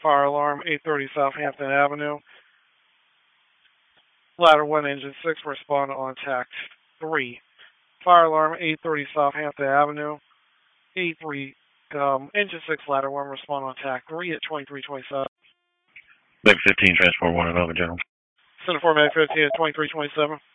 Fire alarm 830 Southampton Avenue. Ladder 1, Engine 6, respond on TAC 3. Fire alarm 830 Southampton Avenue. 83 Engine 6, Ladder 1, respond on TAC 3 at 2327. Meg 15, transport 1 and over, General. Center for Meg 15 at 2327.